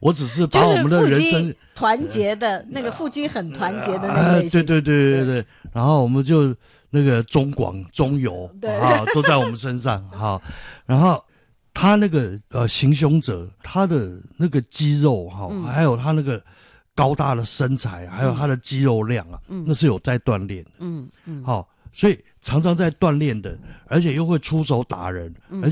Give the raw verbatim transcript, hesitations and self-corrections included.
我只是把我们的人生团结的那个腹肌很团结的那个、 呃、类型， 对对对对对，然后我们就那个中广中油啊都在我们身上哈，然后他那个呃行凶者他的那个肌肉哈、嗯，还有他那个高大的身材，还有他的肌肉量啊，嗯、那是有在锻炼的，嗯嗯，好，所以常常在锻炼的，而且又会出手打人，嗯、而且